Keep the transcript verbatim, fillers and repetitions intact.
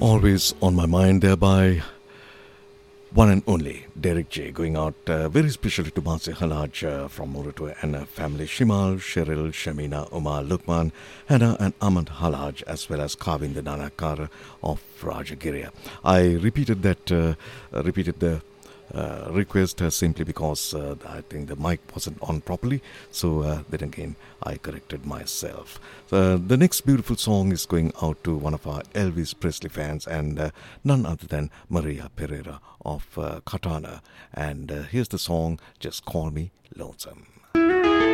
Always on my mind, thereby one and only Derek J. Going out uh, very specially to Marci Halaj uh, from Moroto and her family, Shimal, Cheryl, Shamina, Umar, Lukman, Hannah and Ahmad Halaj, as well as Kavind Nanakar of Rajagiriya. I repeated that, uh, repeated the Uh, request uh, simply because uh, I think the mic wasn't on properly, so uh, then again I corrected myself. Uh, the next beautiful song is going out to one of our Elvis Presley fans and uh, none other than Maria Pereira of uh, Katana, and uh, here's the song Just Call Me Lonesome.